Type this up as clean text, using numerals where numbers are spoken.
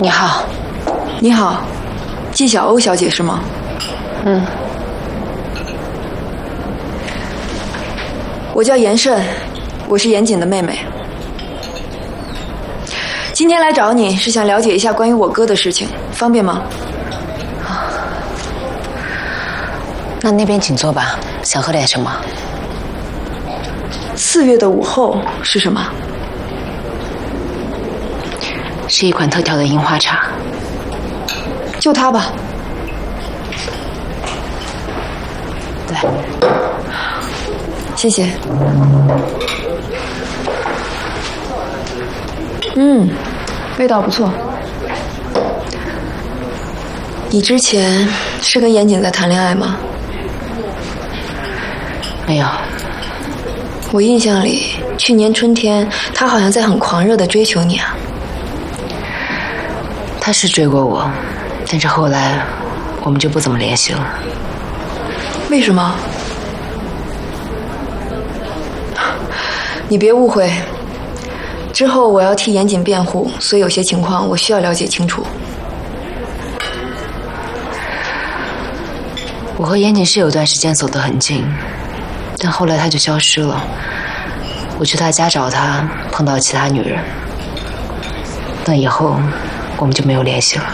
你好。 你好，季小欧小姐是吗？ 嗯。 我叫严慎，我是严谨的妹妹。今天来找你是想了解一下关于我哥的事情，方便吗？ 那边请坐吧，想喝点什么 ？4月的午后是什么？ 是一款特调的樱花茶。 就它吧。 来， 谢谢。味道不错。你之前是跟严谨在谈恋爱吗？ 没有。 我印象里，去年春天他好像在很狂热地追求你啊。 他是追过我，但是后来我们就不怎么联系了。 为什么？你别误会，之后我要替严谨辩护，所以有些情况我需要了解清楚。 我和严谨是有段时间走得很近，但后来他就消失了。我去他家找他，碰到其他女人，那以后我们就没有联系了。